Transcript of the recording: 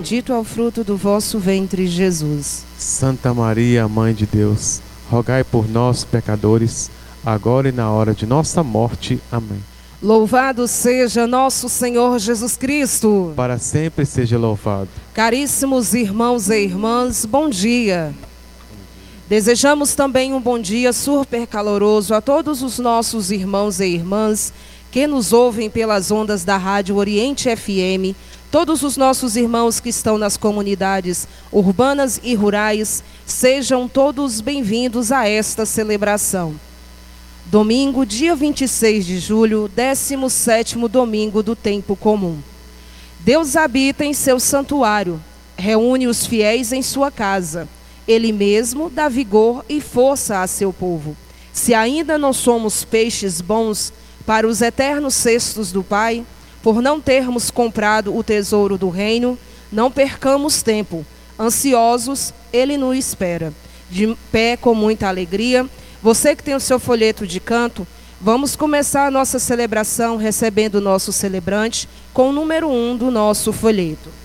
bendito é o fruto do vosso ventre, Jesus. Santa Maria, Mãe de Deus, rogai por nós, pecadores, agora e na hora de nossa morte. Amém. Louvado seja nosso Senhor Jesus Cristo. Para sempre seja louvado. Caríssimos irmãos e irmãs, bom dia. Desejamos também um bom dia super caloroso a todos os nossos irmãos e irmãs que nos ouvem pelas ondas da Rádio Oriente FM, todos os nossos irmãos que estão nas comunidades urbanas e rurais, sejam todos bem-vindos a esta celebração. Domingo, dia 26 de julho, 17º domingo do tempo comum. Deus habita em seu santuário, reúne os fiéis em sua casa. Ele mesmo dá vigor e força a seu povo. Se ainda não somos peixes bons para os eternos cestos do Pai, por não termos comprado o tesouro do reino, não percamos tempo. Ansiosos, Ele nos espera. De pé, com muita alegria, você que tem o seu folheto de canto, vamos começar a nossa celebração recebendo o nosso celebrante com o número 1 do nosso folheto.